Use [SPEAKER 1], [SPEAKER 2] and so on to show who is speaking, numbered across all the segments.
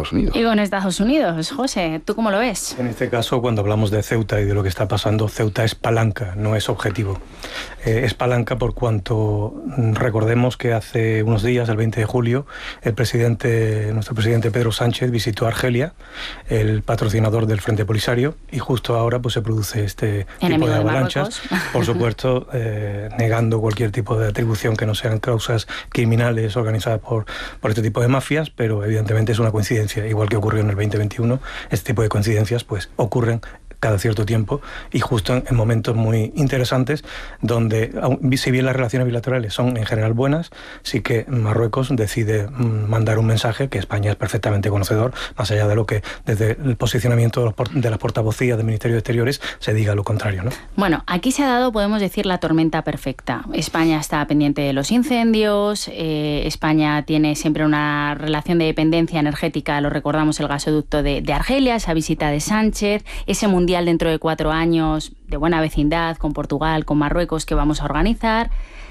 [SPEAKER 1] Estados Unidos.
[SPEAKER 2] Y con Estados Unidos, José, ¿tú cómo lo ves?
[SPEAKER 3] En este caso, cuando hablamos de Ceuta y de lo que está pasando, Ceuta es palanca, no es objetivo. Es palanca por cuanto recordemos que hace unos días, el 20 de julio, nuestro presidente Pedro Sánchez visitó Argelia, el patrocinador del Frente Polisario, y justo ahora pues se produce este tipo de avalanchas, por supuesto, negando cualquier tipo de atribución que no sean causas criminales organizadas por este tipo de mafias, pero evidentemente es una coincidencia, igual que ocurrió en el 2021, este tipo de coincidencias pues ocurren cada cierto tiempo y justo en momentos muy interesantes donde, si bien las relaciones bilaterales son en general buenas, sí que Marruecos decide mandar un mensaje que España es perfectamente conocedor, más allá de lo que desde el posicionamiento de las portavocías del Ministerio de Exteriores se diga lo contrario, ¿no?
[SPEAKER 2] Bueno, aquí se ha dado, podemos decir, la tormenta perfecta. España está pendiente de los incendios, España tiene siempre una relación de dependencia energética, lo recordamos, el gasoducto de Argelia, esa visita de Sánchez, ese mundial dentro de 4 años de buena vecindad con Portugal, con Marruecos que vamos a organizar.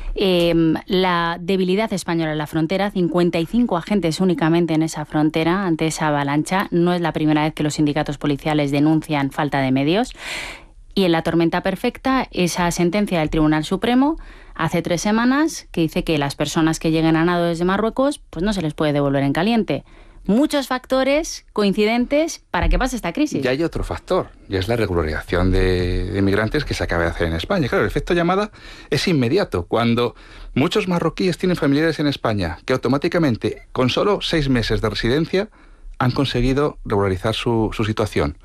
[SPEAKER 2] La debilidad española en la frontera, 55 agentes únicamente en esa frontera ante esa avalancha. No es la primera vez que los sindicatos policiales denuncian falta de medios. Y en la tormenta perfecta, esa sentencia del Tribunal Supremo hace 3 semanas que dice que las personas que lleguen a nado desde Marruecos pues no se les puede devolver en caliente. Muchos factores coincidentes para que pase esta crisis.
[SPEAKER 1] Y hay otro factor, y es la regularización de migrantes que se acaba de hacer en España. Claro, el efecto llamada es inmediato. Cuando muchos marroquíes tienen familiares en España que automáticamente, con solo 6 meses de residencia, han conseguido regularizar su situación.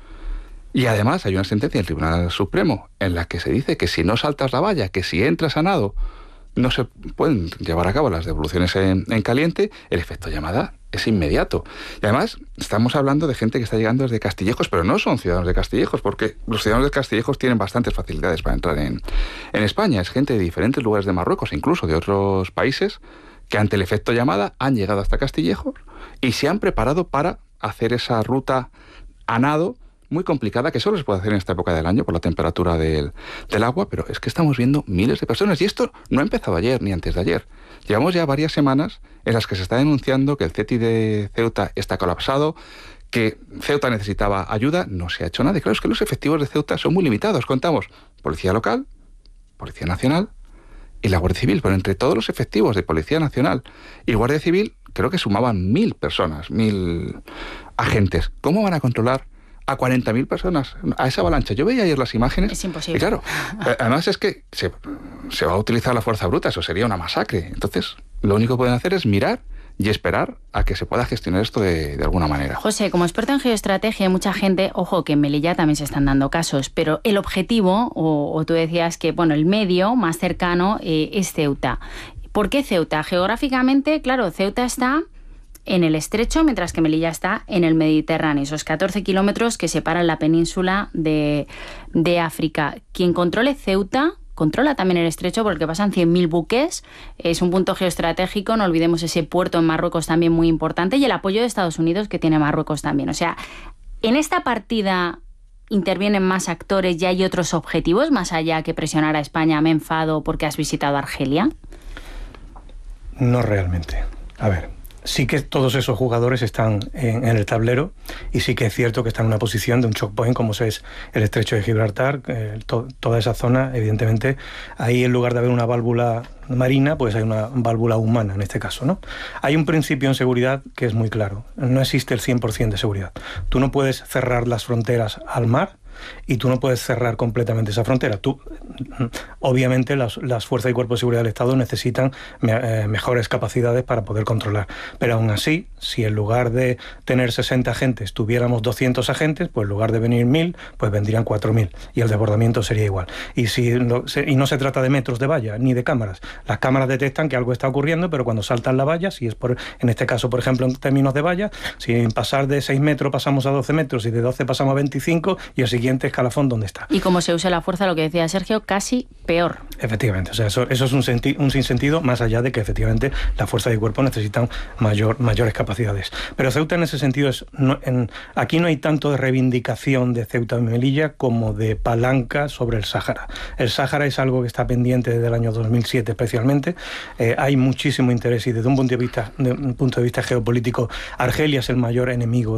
[SPEAKER 1] Y además hay una sentencia del Tribunal Supremo en la que se dice que si no saltas la valla, que si entras a nado, no se pueden llevar a cabo las devoluciones en caliente, el efecto llamada es inmediato. Y además estamos hablando de gente que está llegando desde Castillejos, pero no son ciudadanos de Castillejos, porque los ciudadanos de Castillejos tienen bastantes facilidades para entrar en España. Es gente de diferentes lugares de Marruecos, incluso de otros países, que ante el efecto llamada han llegado hasta Castillejos y se han preparado para hacer esa ruta a nado muy complicada, que solo se puede hacer en esta época del año por la temperatura del agua, pero es que estamos viendo miles de personas, y esto no ha empezado ayer ni antes de ayer. Llevamos ya varias semanas en las que se está denunciando que el CETI de Ceuta está colapsado, que Ceuta necesitaba ayuda, no se ha hecho nada. Y claro, es que los efectivos de Ceuta son muy limitados. Contamos Policía Local, Policía Nacional y la Guardia Civil, pero entre todos los efectivos de Policía Nacional y Guardia Civil, creo que sumaban 1.000 personas, 1.000 agentes. ¿Cómo van a controlar a 40.000 personas a esa avalancha? Yo veía ayer las imágenes.
[SPEAKER 2] Es imposible.
[SPEAKER 1] Y claro, además es que se va a utilizar la fuerza bruta, eso sería una masacre. Entonces, lo único que pueden hacer es mirar y esperar a que se pueda gestionar esto de alguna manera.
[SPEAKER 2] José, como experto en geoestrategia, hay mucha gente, ojo, que en Melilla también se están dando casos, pero el objetivo, o tú decías que, bueno, el medio más cercano es Ceuta. ¿Por qué Ceuta? Geográficamente, claro, Ceuta está en el estrecho, mientras que Melilla está en el Mediterráneo, esos 14 kilómetros que separan la península de África. Quien controle Ceuta controla también el estrecho, porque pasan 100.000 buques, es un punto geoestratégico, no olvidemos ese puerto en Marruecos también muy importante, y el apoyo de Estados Unidos que tiene Marruecos también. O sea, en esta partida intervienen más actores y hay otros objetivos, más allá que presionar a España, me enfado porque has visitado Argelia.
[SPEAKER 3] No realmente. A ver, sí que todos esos jugadores están en el tablero, y sí que es cierto que están en una posición de un choke point, como es el estrecho de Gibraltar, toda esa zona. Evidentemente, ahí en lugar de haber una válvula marina, pues hay una válvula humana en este caso, ¿no? Hay un principio en seguridad que es muy claro. No existe el 100% de seguridad. Tú no puedes cerrar las fronteras al mar y tú no puedes cerrar completamente esa frontera. Obviamente las fuerzas y cuerpos de seguridad del Estado necesitan mejores capacidades para poder controlar, pero aún así, si en lugar de tener 60 agentes tuviéramos 200 agentes, pues en lugar de venir 1.000, pues vendrían 4.000 y el desbordamiento sería igual. Y no se trata de metros de valla ni de cámaras. Las cámaras detectan que algo está ocurriendo, pero cuando saltan la valla, si es en este caso, por ejemplo, en términos de valla, si en pasar de 6 metros pasamos a 12 metros y de 12 pasamos a 25, y el siguiente escalafón, ¿dónde está?
[SPEAKER 2] Y como se usa la fuerza, lo que decía Sergio, casi peor.
[SPEAKER 3] Efectivamente, o sea, eso es un sinsentido, más allá de que efectivamente la fuerza de cuerpo necesitan mayores capacidades. Pero Ceuta en ese sentido aquí no hay tanto de reivindicación de Ceuta y Melilla como de palanca sobre el Sáhara. El Sáhara es algo que está pendiente desde el año 2007 especialmente. Hay muchísimo interés, y desde un punto de vista geopolítico, Argelia es el mayor enemigo